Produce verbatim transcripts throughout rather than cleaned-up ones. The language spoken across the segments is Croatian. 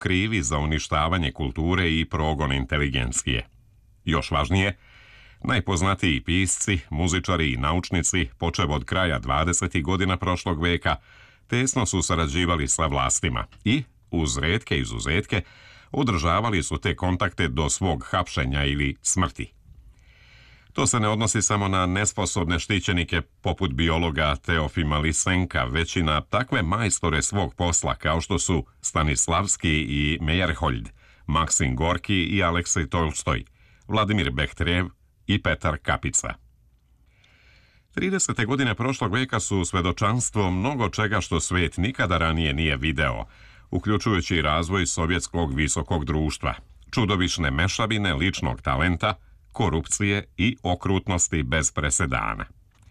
krivi za uništavanje kulture i progon inteligencije. Još važnije, najpoznatiji pisci, muzičari i naučnici, počev od kraja dvadesetih godina prošlog veka, tesno su sarađivali sa vlastima i, uz retke izuzetke, održavali su te kontakte do svog hapšenja ili smrti. To se ne odnosi samo na nesposobne štićenike poput biologa Teofima Lisenka, već i na takve majstore svog posla kao što su Stanislavski i Meyerhold, Maksim Gorki i Aleksej Tolstoj, Vladimir Behterjev i Petar Kapica. tridesete godine prošlog veka su svedočanstvo mnogo čega što svet nikada ranije nije video, uključujući i razvoj sovjetskog visokog društva, čudovišne mešavine ličnog talenta, korupcije i okrutnosti bez presedana.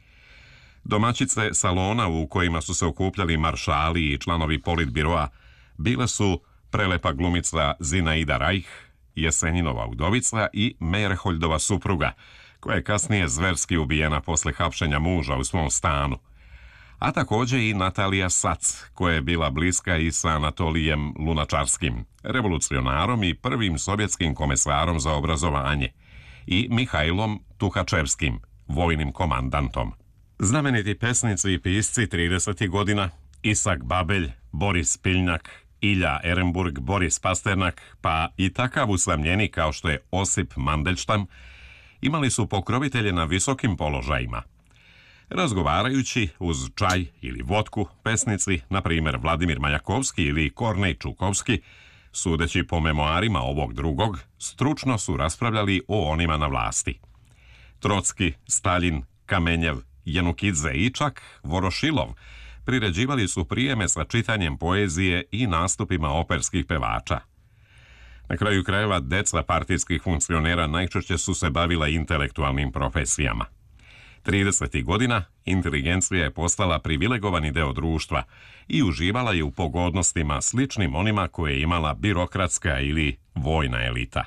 Domaćice salona u kojima su se okupljali maršali i članovi politbiroa bile su prelepa glumica Zinaida Reich, Jesenjinova udovica i Meyerholdova supruga, koja je kasnije zverski ubijena posle hapšenja muža u svom stanu, a također i Natalija Sac, koja je bila bliska i sa Anatolijem Lunačarskim, revolucionarom i prvim sovjetskim komesarom za obrazovanje, i Mihajlom Tuhačevskim, vojnim komandantom. Znameniti pesnici i pisci tridesetih godina, Isak Babelj, Boris Piljnjak, Ilja Ehrenburg, Boris Pasternak, pa i takav usamljenik kao što je Osip Mandelštam, imali su pokrovitelje na visokim položajima. Razgovarajući uz čaj ili vodku, pesnici, na primjer Vladimir Majakovski ili Kornej Čukovski, sudeći po memoarima ovog drugog, stručno su raspravljali o onima na vlasti. Trocki, Staljin, Kamenjev, Janukidze i čak Vorošilov priređivali su prijeme sa čitanjem poezije i nastupima operskih pevača. Na kraju krajeva, deca partijskih funkcionera najčešće su se bavila intelektualnim profesijama. tridesetih godina inteligencija je postala privilegovani deo društva i uživala je u pogodnostima sličnim onima koje je imala birokratska ili vojna elita.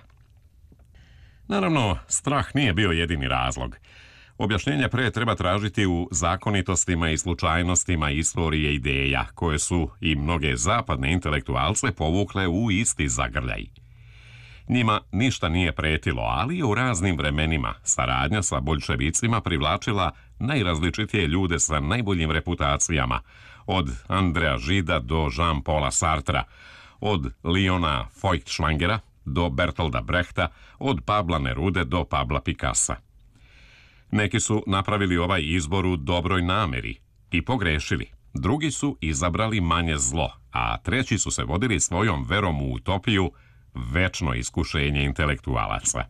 Naravno, strah nije bio jedini razlog. Objašnjenja pre treba tražiti u zakonitostima i slučajnostima istorije ideja, koje su i mnoge zapadne intelektualce povukle u isti zagrljaj. Njima ništa nije pretilo, ali je u raznim vremenima saradnja sa boljševicima privlačila najrazličitije ljude sa najboljim reputacijama, od Andreja Žida do Jean-Paula Sartra, od Liona Feuchtwangera do Bertolda Brechta, od Pabla Nerude do Pabla Picassa. Neki su napravili ovaj izbor u dobroj nameri i pogrešili, drugi su izabrali manje zlo, a treći su se vodili svojom verom u utopiju, večno iskušenje intelektualaca.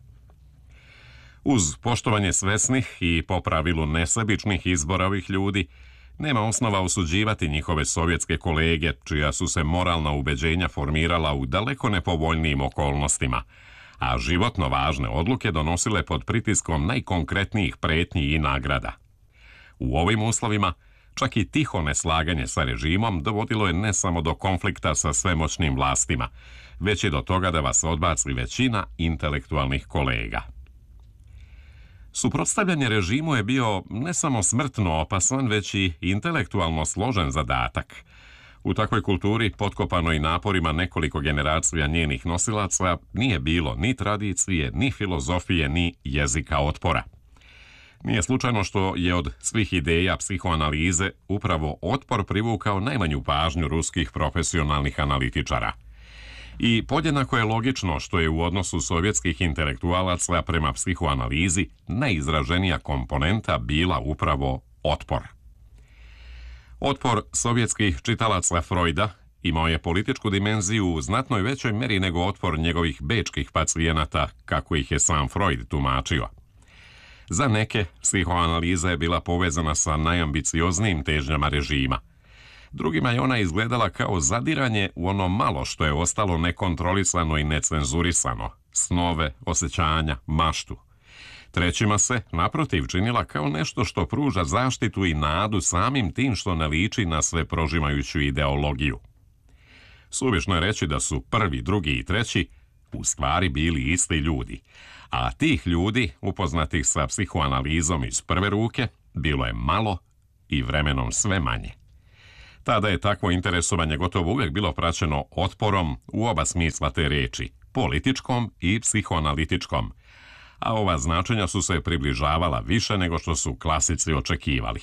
Uz poštovanje svesnih i po pravilu nesebičnih izbora ovih ljudi, nema osnova osuđivati njihove sovjetske kolege, čija su se moralna ubeđenja formirala u daleko nepovoljnijim okolnostima, a životno važne odluke donosile pod pritiskom najkonkretnijih pretnji i nagrada. U ovim uslovima, čak i tiho neslaganje sa režimom dovodilo je ne samo do konflikta sa svemoćnim vlastima, već i do toga da vas odbaci većina intelektualnih kolega. Suprotstavljanje režimu je bio ne samo smrtno opasan, već i intelektualno složen zadatak. U takvoj kulturi, potkopanoj naporima nekoliko generacija njenih nosilaca, nije bilo ni tradicije, ni filozofije, ni jezika otpora. Nije slučajno što je od svih ideja psihoanalize upravo otpor privukao najmanju pažnju ruskih profesionalnih analitičara. I podjednako je logično što je u odnosu sovjetskih intelektualaca prema psihoanalizi najizraženija komponenta bila upravo otpor. Otpor sovjetskih čitalaca Freuda imao je političku dimenziju u znatnoj većoj meri nego otpor njegovih bečkih pacijenata, kako ih je sam Freud tumačio. Za neke, psihoanaliza je bila povezana sa najambicioznijim težnjama režima. Drugima je ona izgledala kao zadiranje u ono malo što je ostalo nekontrolisano i necenzurisano, snove, osjećanja, maštu. Trećima se, naprotiv, činila kao nešto što pruža zaštitu i nadu samim tim što ne liči na sve prožimajuću ideologiju. Suvišno je reći da su prvi, drugi i treći u stvari bili isti ljudi, a tih ljudi, upoznatih sa psihoanalizom iz prve ruke, bilo je malo i vremenom sve manje. Tada je takvo interesovanje gotovo uvijek bilo praćeno otporom u oba smisla te riječi, političkom i psihoanalitičkom, a ova značenja su se približavala više nego što su klasici očekivali.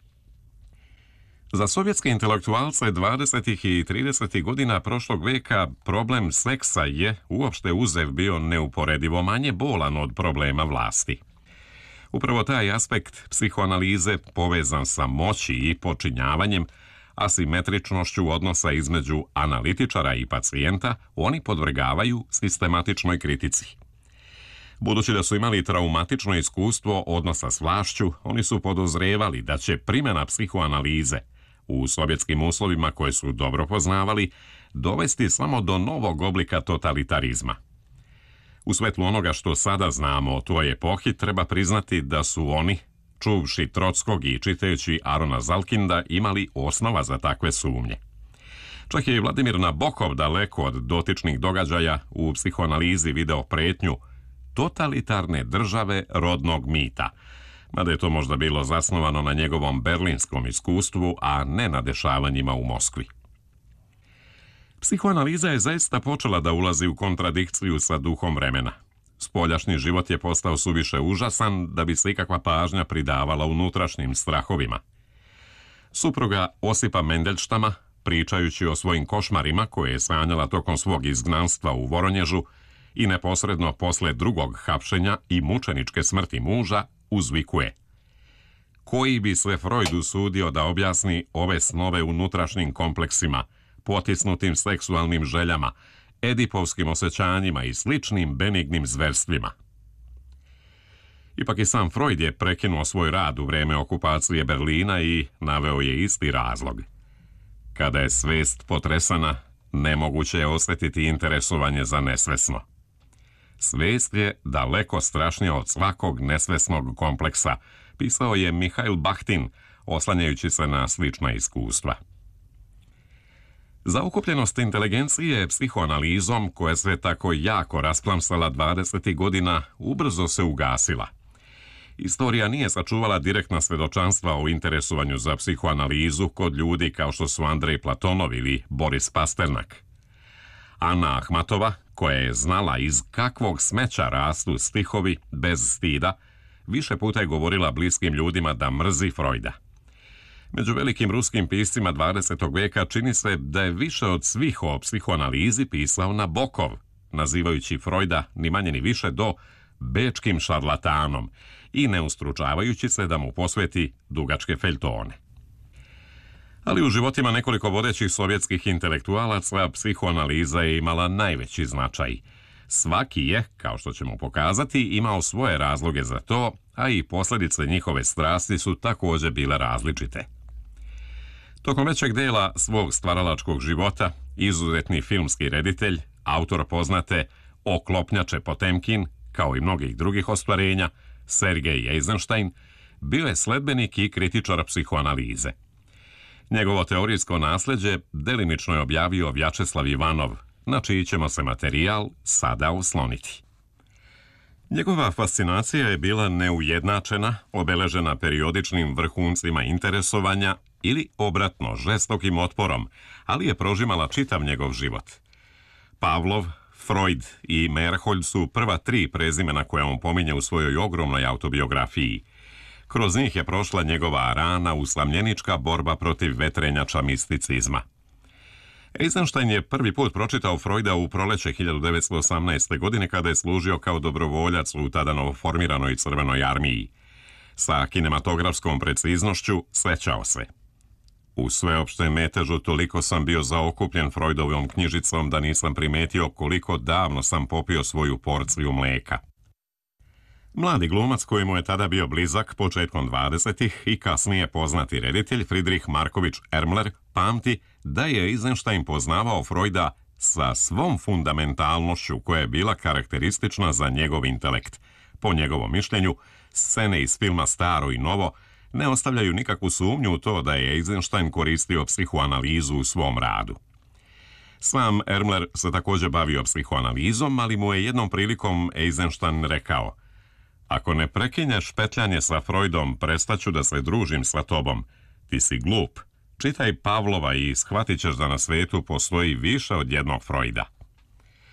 Za sovjetske intelektualce dvadesetih i tridesetih godina prošlog veka problem seksa je uopšte uzev bio neuporedivo manje bolan od problema vlasti. Upravo taj aspekt psihoanalize povezan sa moći i počinjavanjem, asimetričnošću odnosa između analitičara i pacijenta, oni podvrgavaju sistematičnoj kritici. Budući da su imali traumatično iskustvo odnosa s vlašću, oni su podozrevali da će primjena psihoanalize u sovjetskim uslovima koje su dobro poznavali dovesti samo do novog oblika totalitarizma. U svetlu onoga što sada znamo o toj epohi, treba priznati da su oni, čuvši Trotskog i čitajući Arona Zalkinda, imali osnova za takve sumnje. Čak je i Vladimir Nabokov daleko od dotičnih događaja u psihoanalizi video pretnju totalitarne države rodnog mita, mada je to možda bilo zasnovano na njegovom berlinskom iskustvu, a ne na dešavanjima u Moskvi. Psihoanaliza je zaista počela da ulazi u kontradikciju sa duhom vremena. Spoljašnji život je postao suviše užasan da bi se ikakva pažnja pridavala unutrašnjim strahovima. Supruga Osipa Mendelštama, pričajući o svojim košmarima koje je sanjala tokom svog izgnanstva u Voronježu i neposredno posle drugog hapšenja i mučeničke smrti muža, uzvikuje: koji bi se Freud usudio da objasni ove snove unutrašnjim kompleksima, potisnutim seksualnim željama, edipovskim osjećanjima i sličnim benignim zverstvima. Ipak i sam Freud je prekinuo svoj rad u vreme okupacije Berlina i naveo je isti razlog. Kada je svest potresana, nemoguće je osjetiti interesovanje za nesvesno. Svest je daleko strašnija od svakog nesvesnog kompleksa, pisao je Mihail Bachtin, oslanjajući se na slična iskustva. Zaokupljenost inteligencije psihoanalizom, koja se tako jako rasplamsala dvadesetih godina, ubrzo se ugasila. Istorija nije sačuvala direktna svedočanstva o interesovanju za psihoanalizu kod ljudi kao što su Andrej Platonov ili Boris Pasternak. Ana Ahmatova, koja je znala iz kakvog smeća rastu stihovi bez stida, više puta je govorila bliskim ljudima da mrzi Freuda. Među velikim ruskim piscima dvadesetog veka čini se da je više od svih o psihoanalizi pisao Nabokov, nazivajući Freuda ni manje ni više do bečkim šarlatanom i ne ustručavajući se da mu posveti dugačke feljtone. Ali u životima nekoliko vodećih sovjetskih intelektualaca psihoanaliza je imala najveći značaj. Svaki je, kao što ćemo pokazati, imao svoje razloge za to, a i posljedice njihove strasti su također bile različite. Tokom većeg dela svog stvaralačkog života, izuzetni filmski reditelj, autor poznate Oklopnjače Potemkin, kao i mnogih drugih ostvarenja, Sergej Eisenstein, bio je sledbenik i kritičar psihoanalize. Njegovo teorijsko nasljeđe delimično je objavio Vjačeslav Ivanov, na čiji ćemo se materijal sada osloniti. Njegova fascinacija je bila neujednačena, obeležena periodičnim vrhuncima interesovanja ili obratno žestokim otporom, ali je prožimala čitav njegov život. Pavlov, Freud i Merholj su prva tri prezimena koja on pominje u svojoj ogromnoj autobiografiji. Kroz njih je prošla njegova rana usamljenička borba protiv vetrenjača misticizma. Eisenstein je prvi put pročitao Freuda u proleće hiljadu devetsto osamnaeste. godine kada je služio kao dobrovoljac u tada novoformiranoj Crvenoj armiji. Sa kinematografskom preciznošću svećao se: u sveopštem metežu toliko sam bio zaokupljen Freudovom knjižicom da nisam primetio koliko davno sam popio svoju porciju mlijeka. Mladi glumac koji mu je tada bio blizak početkom dvadesetih i kasnije poznati reditelj Friedrich Marković Ermler pamti da je Eisenstein poznavao Freuda sa svom fundamentalnošću koja je bila karakteristična za njegov intelekt. Po njegovom mišljenju, scene iz filma Staro i novo ne ostavljaju nikakvu sumnju u to da je Eisenstein koristio psihoanalizu u svom radu. Sam Ermler se također bavio psihoanalizom, ali mu je jednom prilikom Eisenstein rekao: ako ne prekinješ petljanje sa Freudom, prestaću da se družim sa tobom. Ti si glup, Čitaj Pavlova i shvatit ćeš da na svetu postoji više od jednog Freuda.